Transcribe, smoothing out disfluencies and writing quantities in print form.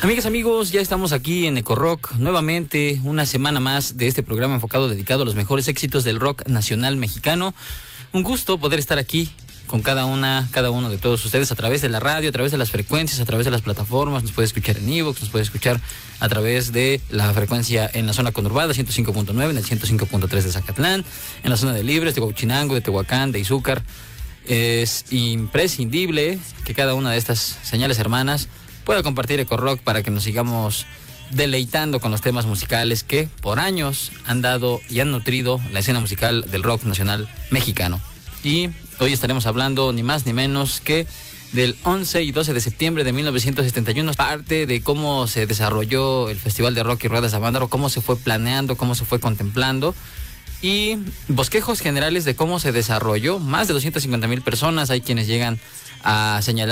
Amigas, amigos, ya estamos aquí en Eco Rock, nuevamente una semana más de este programa dedicado a los mejores éxitos del rock nacional mexicano. Un gusto poder estar aquí con cada uno de todos ustedes a través de la radio, a través de las frecuencias, a través de las plataformas. Nos puede escuchar en iVoox, nos puede escuchar a través de la frecuencia en la zona conurbada, 105.9, en el 105.3 de Zacatlán, en la zona de Libres, de Huachinango, de Tehuacán, de Izúcar. Es imprescindible que cada una de estas señales hermanas pueda compartir Eco Rock para que nos sigamos deleitando con los temas musicales que por años han dado y han nutrido la escena musical del rock nacional mexicano. Y hoy estaremos hablando ni más ni menos que del 11 y 12 de septiembre de 1971, parte de cómo se desarrolló el Festival de Rock y Ruedas de Avándaro, cómo se fue planeando, cómo se fue contemplando, y bosquejos generales de cómo se desarrolló. Más de 250,000 personas, hay quienes llegan a señalar